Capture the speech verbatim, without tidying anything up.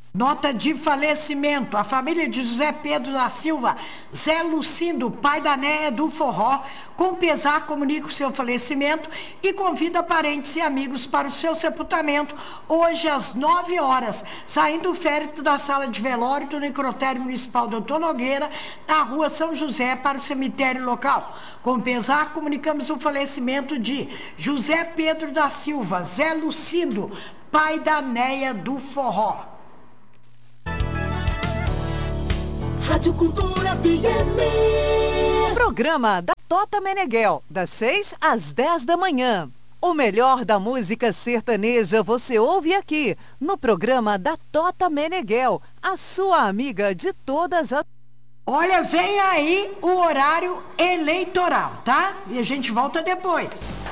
Nota de falecimento. A família de José Pedro da Silva, Zé Lucindo, pai da Néia do Forró, com pesar comunica o seu falecimento e convida parentes e amigos para o seu sepultamento hoje às nove horas, saindo o féretro da sala de velório do necrotério municipal doutor Nogueira, na rua São José, para o cemitério local. Com pesar, comunicamos o falecimento de José Pedro da Silva, Zé Lucindo, pai da Néia do Forró. Rádio Cultura F M. Programa da Tota Meneghel, das seis às dez da manhã. O melhor da música sertaneja você ouve aqui, no programa da Tota Meneghel, a sua amiga de todas as... Olha, vem aí o horário eleitoral, tá? E a gente volta depois.